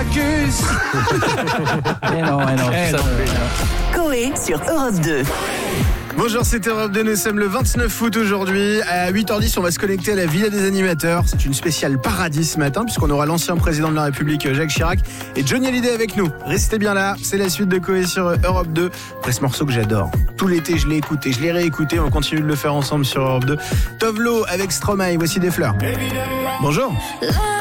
m'accuse. Non. Coé sur Europe 2. Bonjour, c'est Europe 2, nous sommes le 29 août aujourd'hui. À 8h10, on va se connecter à la Villa des Animateurs. C'est une spéciale paradis ce matin, puisqu'on aura l'ancien président de la République, Jacques Chirac, et Johnny Hallyday avec nous. Restez bien là, c'est la suite de Coé sur Europe 2. Après ce morceau que j'adore. Tout l'été, je l'ai écouté, je l'ai réécouté, on continue de le faire ensemble sur Europe 2. Tovlo avec Stromae, voici des fleurs. Bonjour.